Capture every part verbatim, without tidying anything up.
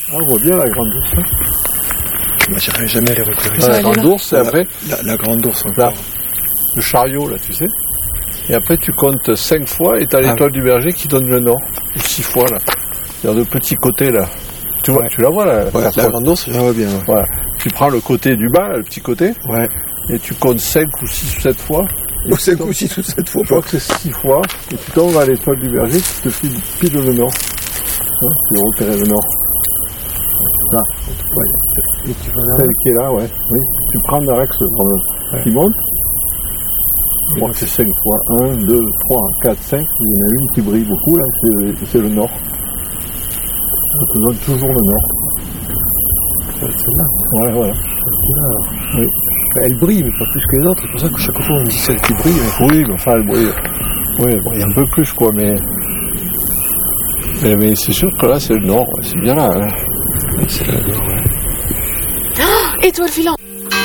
Ah, on voit bien la grande ours. Hein. Moi, j'arrive jamais à les repérer. Ah, la grande ours, et après la, la grande ours encore. Là, le chariot, là, tu sais. Et après, tu comptes cinq fois et tu as Ah. l'étoile du berger qui donne le nord. Ou six fois, là. C'est-à-dire le petit côté, là. Tu vois, Ouais. tu la vois, là. Ouais, la grande ours, je la vois bien. Ouais. Voilà. Tu prends le côté du bas, là, le petit côté, Ouais. et tu comptes cinq ou six ou sept fois. Ou cinq ou six ou sept fois. Je crois que c'est six fois. Et tu tombes à l'étoile du berger qui te file pile le nord. Hein, tu repères le nord. Là. Ouais. Et tu vas là. Celle qui est là, ouais. Oui. Tu prends un axe Ouais. qui monte. Je crois que c'est cinq fois. un, deux, trois, quatre, cinq. Il y en a une qui brille beaucoup, là. C'est, c'est le nord. Ça te donne toujours le nord. Ouais, celle-là. Ouais, voilà. Celle-là. Oui. Elle brille, mais pas plus que les autres. C'est pour ça que chaque fois on me dit celle qui brille. Mais... Oui, mais enfin, elle brille. Oui, bon, il y a un peu plus, quoi, mais... mais... Mais c'est sûr que là, c'est le nord. C'est bien là. Hein. Oui, c'est là, ouais. Oh, étoile filante.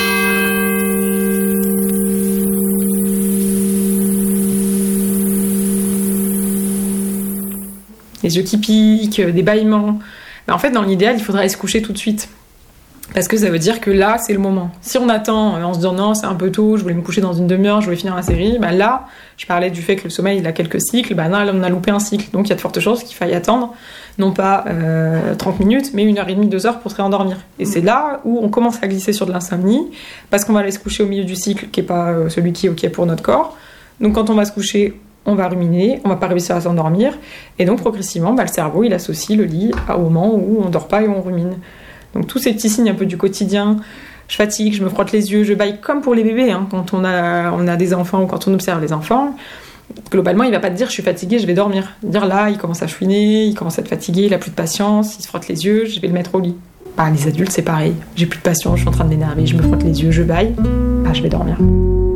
Les yeux qui piquent, des bâillements. Ben, en fait, dans l'idéal, il faudrait aller se coucher tout de suite. Parce que ça veut dire que là, c'est le moment. Si on attend en se disant non, c'est un peu tôt, je voulais me coucher dans une demi-heure, je voulais finir la série, ben là, je parlais du fait que le sommeil, il a quelques cycles, ben là, on a loupé un cycle. Donc il y a de fortes chances qu'il faille attendre, non pas euh, trente minutes, mais une heure et demie, deux heures pour se réendormir. Et c'est là où on commence à glisser sur de l'insomnie, parce qu'on va aller se coucher au milieu du cycle, qui n'est pas euh, celui qui est OK pour notre corps. Donc quand on va se coucher, on va ruminer, on va pas réussir à s'endormir, et donc progressivement, ben, le cerveau, il associe le lit au moment où on dort pas et on rumine. Donc tous ces petits signes un peu du quotidien, je fatigue, je me frotte les yeux, je bâille comme pour les bébés, hein, quand on a, on a des enfants ou quand on observe les enfants, globalement il va pas te dire je suis fatigué, je vais dormir. Dire là, il commence à chouiner, il commence à être fatigué, il a plus de patience, il se frotte les yeux, je vais le mettre au lit. Bah, les adultes c'est pareil, j'ai plus de patience, je suis en train de m'énerver, je me frotte les yeux, je bâille, bah je vais dormir.